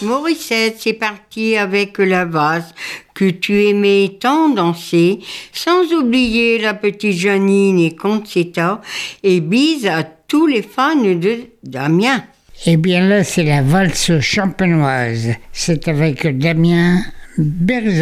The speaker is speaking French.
Morissette, c'est parti avec la valse que tu aimais tant danser, sans oublier la petite Janine et Concetta, et bise à tous les fans de Damien. Eh bien là, c'est la valse champenoise. C'est avec Damien Berzon.